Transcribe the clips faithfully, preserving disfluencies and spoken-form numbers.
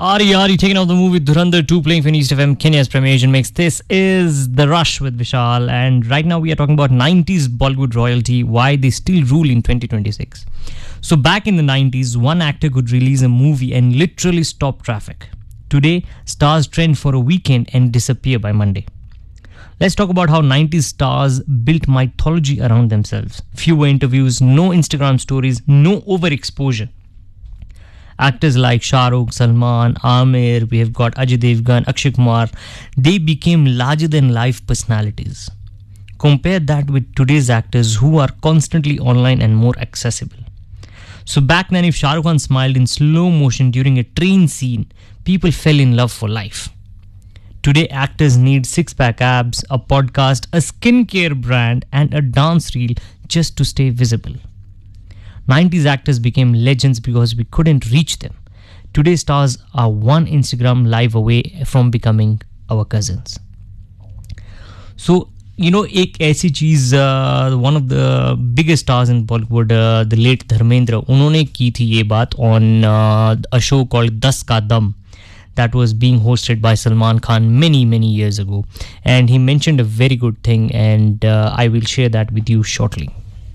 Ari Ari taking out the movie Dhurandhar two playing for East F M, Kenya's premier Asian mix. This is The Rush with Vishal, and right now we are talking about nineties Bollywood royalty, why they still rule in twenty twenty-six. So back in the nineties, one actor could release a movie and literally stop traffic. Today, stars trend for a weekend and disappear by Monday. Let's talk about how nineties stars built mythology around themselves. Fewer interviews, no Instagram stories, no overexposure. Actors like Shah Rukh, Salman, Amir, we have got Ajay Devgan, Akshay Kumar, they became larger than life personalities. Compare that with today's actors who are constantly online and more accessible. So back then, if Shah Rukh Khan smiled in slow motion during a train scene, people fell in love for life. Today, actors need six-pack abs, a podcast, a skincare brand, and a dance reel just to stay visible. nineties actors became legends because we couldn't reach them. Today's stars are one Instagram live away from becoming our cousins. So, you know, एक ऐसी चीज़ uh, one of the biggest stars in Bollywood, uh, the late Dharmendra, उन्होंने की थी ये बात on uh, a show called Das Ka Dam that was being hosted by Salman Khan many, many years ago. And he mentioned a very good thing, and uh, I will share that with you shortly.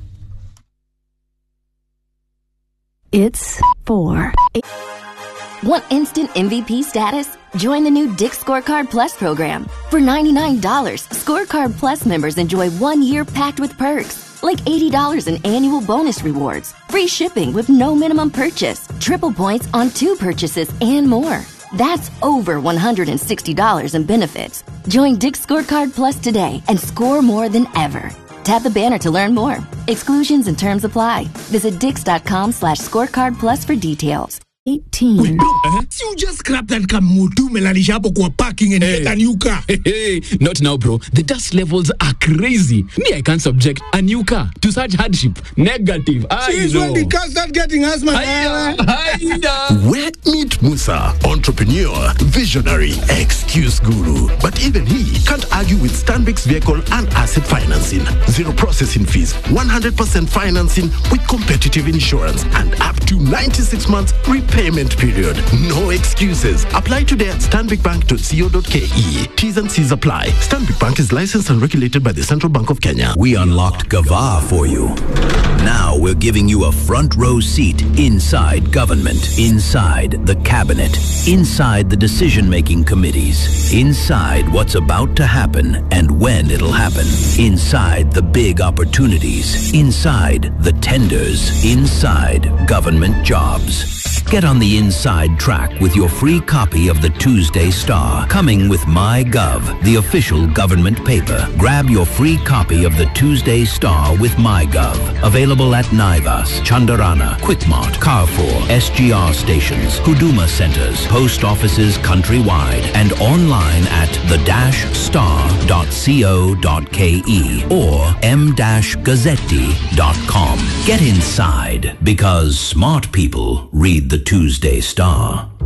It's four. Want instant M V P status? Join the new Dick's Scorecard Plus program. For ninety-nine dollars, Scorecard Plus members enjoy one year packed with perks, like eighty dollars in annual bonus rewards, free shipping with no minimum purchase, triple points on two purchases, and more. That's over one hundred sixty dollars in benefits. Join Dick's Scorecard Plus today and score more than ever. Tap the banner to learn more. Exclusions and terms apply. Visit dix.com slash scorecard plus for details. eighteen. Wait, bro, uh-huh. You just scrap that car mutu melalisha hapo kwa parking and hey. Get a new car. Hey, hey, not now, bro. The dust levels are crazy. Me, I can't subject a new car to such hardship. Negative. Since when the car start getting asthma? Hiya, hiya. Wet Meat Musa, entrepreneur, visionary, excuse guru. But even he can't argue with Stanbic's vehicle and asset financing. Zero processing fees, one hundred percent financing with competitive insurance, and up to ninety-six months repayment period. No excuses. Apply today at stanbic bank dot co dot ke. T's and C's apply. Stanbic Bank is licensed and regulated by the Central Bank of Kenya. We unlocked Gava for you. Now we're giving you a front row seat inside government, inside the cabinet, inside the decision-making committees, inside what's about to happen and when it'll happen, inside the big opportunities, inside the tenders, inside government jobs. Get on the inside track with your free copy of the Tuesday Star, coming with MyGov, the official government paper. Grab your free copy of the Tuesday Star with MyGov. Available at Naivas, Chandarana, Quickmart, Carrefour, S G R stations, Huduma centers, post offices countrywide, and online at the dash star dot co dot ke or m dash gazzetti dot com. Get inside, because smart people read the Tuesday Star.